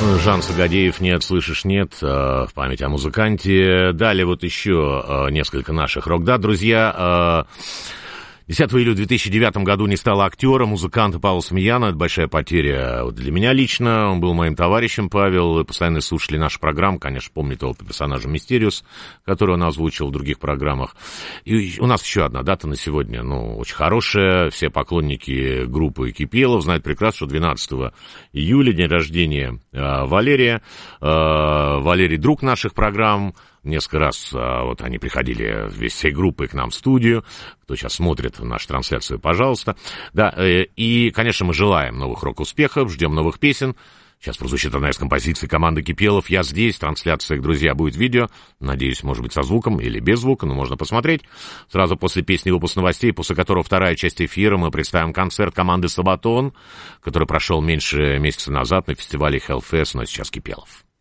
Жан Сагадеев «Нет, слышишь, нет» в память о музыканте. Далее вот еще несколько наших рок-дат, друзья. 10 июля в 2009 году не стало актера, музыканта Павла Смеяна. Это большая потеря для меня лично. Он был моим товарищем, Павел. Постоянные слушатели нашей программы, конечно, помнят его по персонажу Мистериус, который он озвучил в других программах. И у нас еще одна дата на сегодня, очень хорошая. Все поклонники группы Кипелов знают прекрасно, что 12 июля день рождения Валерия. Валерий — друг наших программ. Несколько раз вот они приходили всей группой к нам в студию. Кто сейчас смотрит нашу трансляцию, пожалуйста. Да, и, конечно, мы желаем новых рок-успехов, ждем новых песен. Сейчас прозвучит одна из композиций команды Кипелов. Я здесь. Трансляция, друзья, будет видео. Надеюсь, может быть, со звуком или без звука, но можно посмотреть. Сразу после песни выпуск новостей, после которого вторая часть эфира, мы представим концерт команды Сабатон, который прошел меньше месяца назад на фестивале Hellfest, но сейчас Кипелов.